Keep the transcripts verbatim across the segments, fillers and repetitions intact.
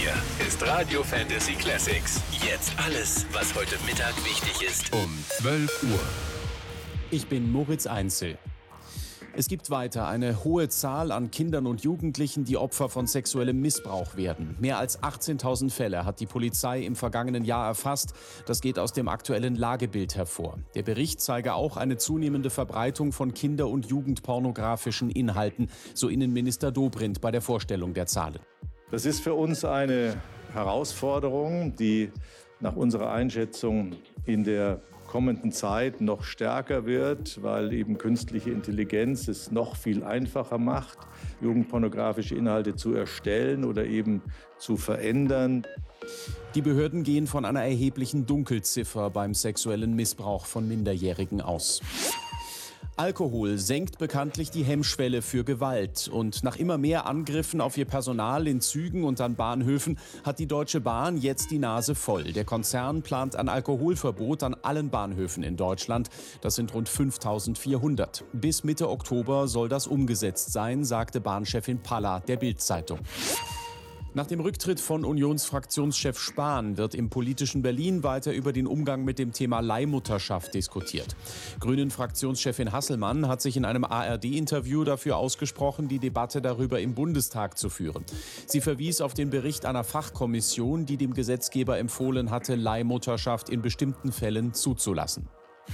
Hier ist Radio Fantasy Classics. Jetzt alles, was heute Mittag wichtig ist. Um zwölf Uhr. Ich bin Moritz Einzel. Es gibt weiter eine hohe Zahl an Kindern und Jugendlichen, die Opfer von sexuellem Missbrauch werden. Mehr als achtzehntausend Fälle hat die Polizei im vergangenen Jahr erfasst. Das geht aus dem aktuellen Lagebild hervor. Der Bericht zeige auch eine zunehmende Verbreitung von kinder- und jugendpornografischen Inhalten, so Innenminister Dobrindt bei der Vorstellung der Zahlen. Das ist für uns eine Herausforderung, die nach unserer Einschätzung in der kommenden Zeit noch stärker wird, weil eben künstliche Intelligenz es noch viel einfacher macht, jugendpornografische Inhalte zu erstellen oder eben zu verändern. Die Behörden gehen von einer erheblichen Dunkelziffer beim sexuellen Missbrauch von Minderjährigen aus. Alkohol senkt bekanntlich die Hemmschwelle für Gewalt. Und nach immer mehr Angriffen auf ihr Personal in Zügen und an Bahnhöfen hat die Deutsche Bahn jetzt die Nase voll. Der Konzern plant ein Alkoholverbot an allen Bahnhöfen in Deutschland. Das sind rund fünftausendvierhundert. Bis Mitte Oktober soll das umgesetzt sein, sagte Bahnchefin Palla der Bild-Zeitung. Nach dem Rücktritt von Unionsfraktionschef Spahn wird im politischen Berlin weiter über den Umgang mit dem Thema Leihmutterschaft diskutiert. Grünen-Fraktionschefin Hasselmann hat sich in einem A R D-Interview dafür ausgesprochen, die Debatte darüber im Bundestag zu führen. Sie verwies auf den Bericht einer Fachkommission, die dem Gesetzgeber empfohlen hatte, Leihmutterschaft in bestimmten Fällen zuzulassen.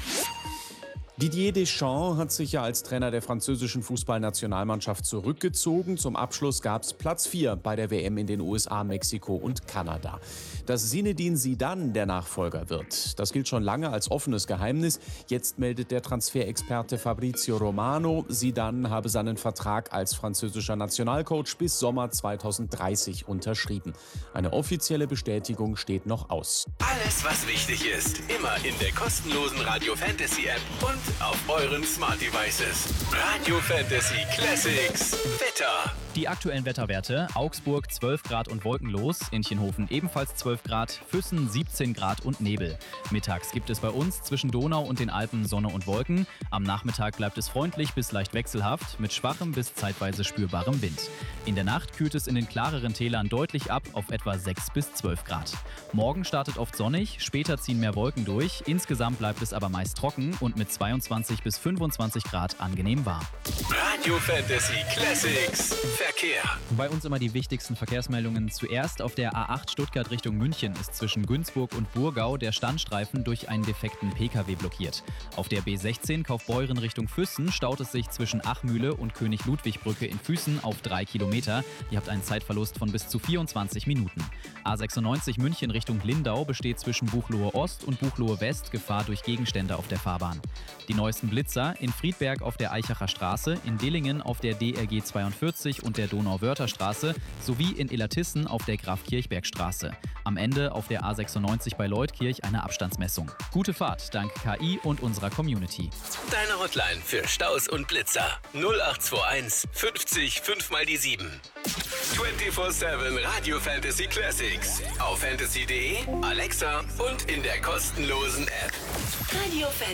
Didier Deschamps hat sich ja als Trainer der französischen Fußballnationalmannschaft zurückgezogen. Zum Abschluss gab es Platz vier bei der W M in den U S A, Mexiko und Kanada. Dass Zinedine Zidane der Nachfolger wird, das gilt schon lange als offenes Geheimnis. Jetzt meldet der Transferexperte Fabrizio Romano, Zidane habe seinen Vertrag als französischer Nationalcoach bis Sommer zweitausenddreißig unterschrieben. Eine offizielle Bestätigung steht noch aus. Alles, was wichtig ist, immer in der kostenlosen Radio Fantasy App und auf euren Smart Devices. Radio Fantasy Classics. Wetter. Die aktuellen Wetterwerte: Augsburg zwölf Grad und wolkenlos, Inchenhofen ebenfalls zwölf Grad, Füssen siebzehn Grad und Nebel. Mittags gibt es bei uns zwischen Donau und den Alpen Sonne und Wolken. Am Nachmittag bleibt es freundlich bis leicht wechselhaft mit schwachem bis zeitweise spürbarem Wind. In der Nacht kühlt es in den klareren Tälern deutlich ab auf etwa sechs bis zwölf Grad. Morgen startet oft sonnig, später ziehen mehr Wolken durch. Insgesamt bleibt es aber meist trocken und mit zweiundzwanzig bis fünfundzwanzig Grad angenehm warm. Radio Fantasy Classics. Verkehr. Bei uns immer die wichtigsten Verkehrsmeldungen. Zuerst auf der A acht Stuttgart Richtung München ist zwischen Günzburg und Burgau der Standstreifen durch einen defekten P K W blockiert. Auf der B sechzehn Kaufbeuren Richtung Füssen staut es sich zwischen Achmühle und König-Ludwig-Brücke in Füssen auf drei Kilometer. Ihr habt einen Zeitverlust von bis zu vierundzwanzig Minuten. A sechsundneunzig München Richtung Lindau besteht zwischen Buchloe Ost und Buchloe West Gefahr durch Gegenstände auf der Fahrbahn. Die neuesten Blitzer: in Friedberg auf der Eichacher Straße, in Dillingen auf der D R G zweiundvierzig und der Donauwörtherstraße sowie in Illertissen auf der Graf-Kirchberg-Straße. Am Ende auf der A sechsundneunzig bei Leutkirch eine Abstandsmessung. Gute Fahrt dank K I und unserer Community. Deine Hotline für Staus und Blitzer null acht zwei eins fünfzig fünf mal die sieben. vierundzwanzig sieben Radio Fantasy Classics auf fantasy punkt de, Alexa und in der kostenlosen App. Radio Fantasy.